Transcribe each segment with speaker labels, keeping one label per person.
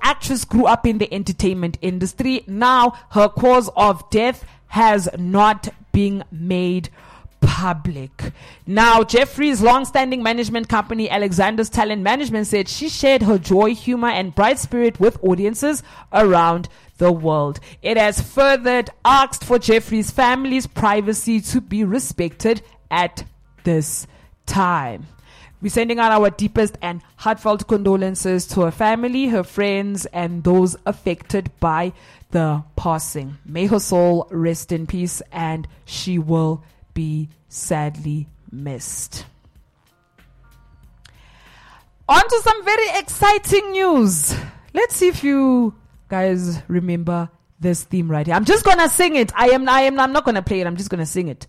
Speaker 1: actress grew up in the entertainment industry. Now, her cause of death has not been made public. Now, Jeffrey's long-standing management company, Alexander's Talent Management, said she shared her joy, humor, and bright spirit with audiences around the world. It has further asked for Jeffrey's family's privacy to be respected at this time. We're sending out our deepest and heartfelt condolences to her family, her friends, and those affected by the passing. May her soul rest in peace, and she will be sadly missed. On to some very exciting news. Let's see if you guys remember this theme right here. I'm just gonna sing it. I'm not gonna play it. I'm just gonna sing it.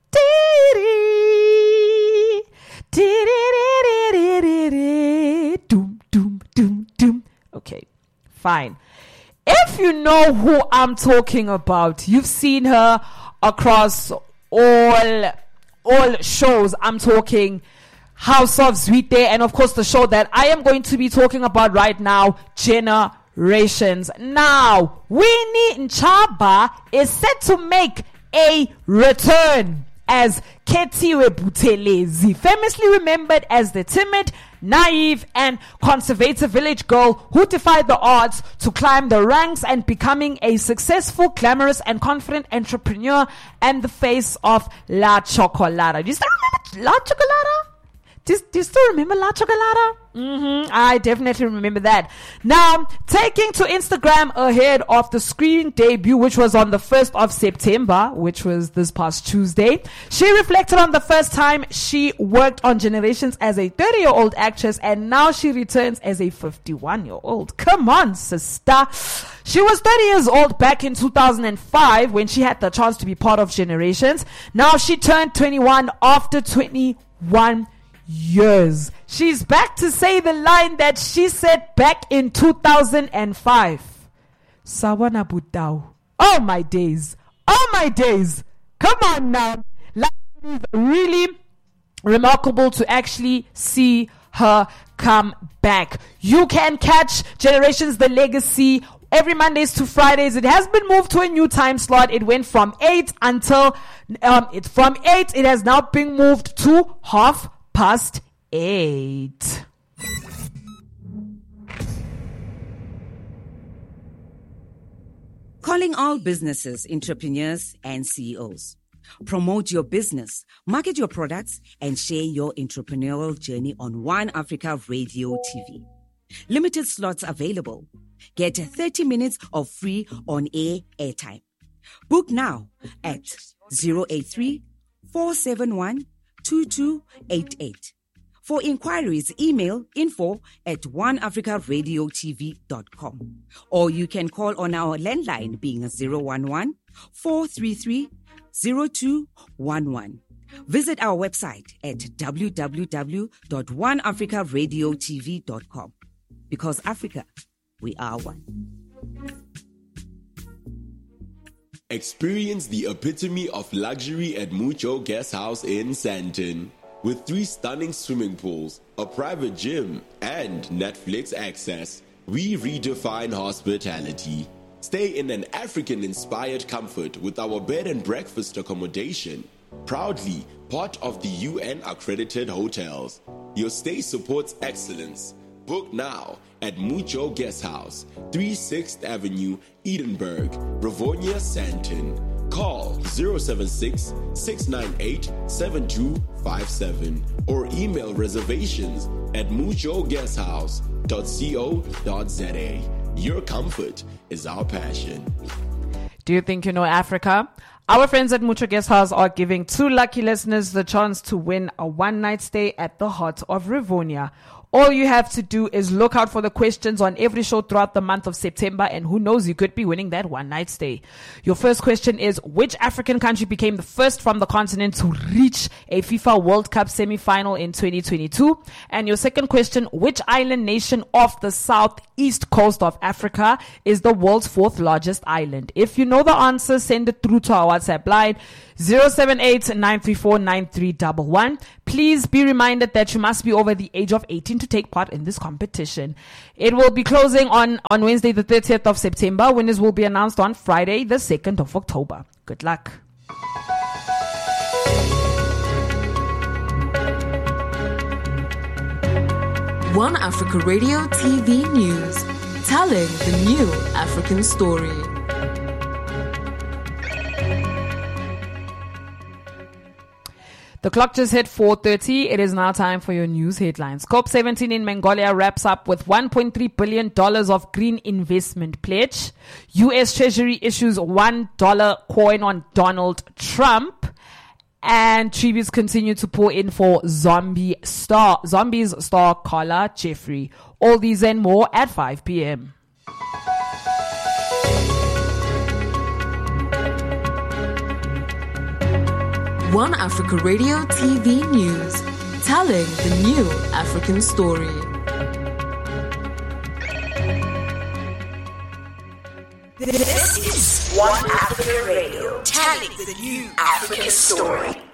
Speaker 1: Doom, doom, doom, doom. Okay, fine. If you know who I'm talking about, you've seen her across all shows. I'm talking House of Zwide, and of course the show that I am going to be talking about right now, Generations. Now, Winnie Nchaba is set to make a return as Ketiwe Buthelezi, famously remembered as the timid, naive, and conservative village girl who defied the odds to climb the ranks and becoming a successful, glamorous, and confident entrepreneur and the face of La Chocolata. Do you still remember La Chocolata? Do you still remember La Chocolata? I definitely remember that. Now, taking to Instagram ahead of the screen debut, which was on the 1st of September, which was this past Tuesday, she reflected on the first time she worked on Generations as a 30-year-old actress, and now she returns as a 51-year-old. Come on, sister. She was 30 years old back in 2005 when she had the chance to be part of Generations. Now she turned 21 after 21 years. She's back to say the line that she said back in 2005. Sawana Butau. Oh my days. Oh my days. Come on now. Like, it is really remarkable to actually see her come back. You can catch Generations The Legacy every Mondays to Fridays. It has been moved to a new time slot. It went from 8 until from 8 it has now been moved to 8:30.
Speaker 2: Calling all businesses, entrepreneurs, and CEOs. Promote your business, market your products, and share your entrepreneurial journey on One Africa Radio TV. Limited slots available. Get 30 minutes of free on-air airtime. Book now at 083-471-2288. For inquiries, email info@oneafricaradiotv.com. Or you can call on our landline being 011-433-0211. Visit our website at www.oneafricaradiotv.com. Because Africa, we are one.
Speaker 3: Experience the epitome of luxury at Mucho Guest House in Sandton. With 3 stunning swimming pools, a private gym, and Netflix access, we redefine hospitality. Stay in an African-inspired comfort with our bed and breakfast accommodation. Proudly part of the UN-accredited hotels. Your stay supports excellence. Book now at Mucho Guest House, 36th Avenue, Edinburgh, Rivonia, Sandton. Call 076-698-7257 or email reservations at muchoguesthouse.co.za. Your comfort is our passion.
Speaker 1: Do you think you know Africa? Our friends at Mucho Guest House are giving 2 lucky listeners the chance to win a one-night stay at the heart of Rivonia. All you have to do is look out for the questions on every show throughout the month of September, and who knows, you could be winning that one-night stay. Your first question is, which African country became the first from the continent to reach a FIFA World Cup semi-final in 2022? And your second question, which island nation off the southeast coast of Africa is the world's 4th largest island? If you know the answer, send it through to our WhatsApp line 078-934-9311. Please be reminded that you must be over the age of 18 to take part in this competition. It will be closing on Wednesday, the 30th of September. Winners will be announced on Friday, the 2nd of October. Good luck.
Speaker 4: One Africa Radio TV News, telling the new African story.
Speaker 1: The clock just hit 4:30. It is now time for your news headlines. COP17 in Mongolia wraps up with $1.3 billion of green investment pledge. U.S. Treasury issues $1 coin on Donald Trump. And tributes continue to pour in for Zombies star Carla Jeffrey. All these and more at 5 p.m.
Speaker 4: One Africa Radio TV News, telling the new African story.
Speaker 5: This is One Africa Radio, telling the new African story.